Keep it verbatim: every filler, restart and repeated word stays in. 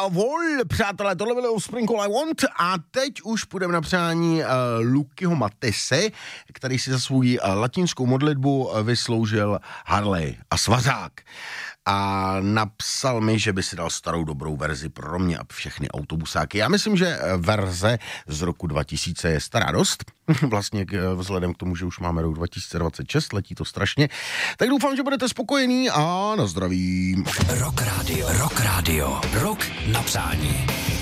Vol, přátelé, tohle bylo Sprinkle I Want a teď už půjdeme na přání uh, Lukyho Matisse, který si za svou uh, latinskou modlitbu uh, vysloužil Harley a Svazák. A napsal mi, že by si dal starou dobrou verzi pro mě a všechny autobusáky. Já myslím, že verze z roku dva tisíce je stará dost. Vlastně vzhledem k tomu, že už máme rok dva tisíce dvacet šest, letí to strašně. Tak doufám, že budete spokojení a na zdraví. Rock Radio, Rock Radio, Rock na přání.